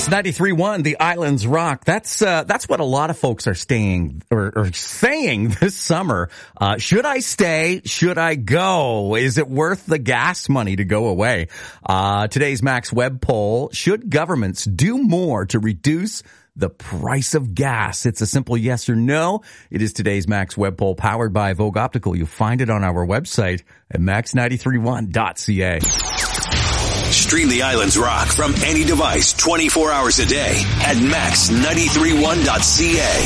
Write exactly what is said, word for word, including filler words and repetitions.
Max ninety-three point one, the Islands Rock. That's uh, that's what a lot of folks are staying or, or saying this summer. Uh, should I stay? Should I go? Is it worth the gas money to go away? Uh, today's Max Web poll: should governments do more to reduce the price of gas? It's a simple yes or no. It is today's Max Web poll, powered by Vogue Optical. You'll find it on our website at max ninety-three one dot c a. Stream the Islands Rock from any device twenty-four hours a day at max ninety-three one dot c a.